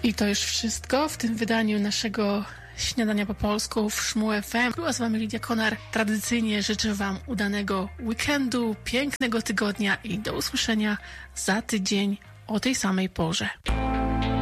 I to już wszystko w tym wydaniu naszego Śniadania po polsku w Szmu FM. Była z wami Lidia Konar. Tradycyjnie życzę wam udanego weekendu, pięknego tygodnia i do usłyszenia za tydzień o tej samej porze.